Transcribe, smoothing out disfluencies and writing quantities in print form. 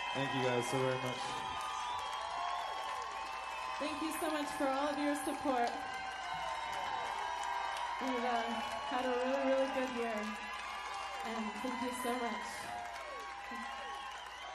Thank you guys so very much. Thank you so much for all of your support. We've had a really, really good year. And thank you so much.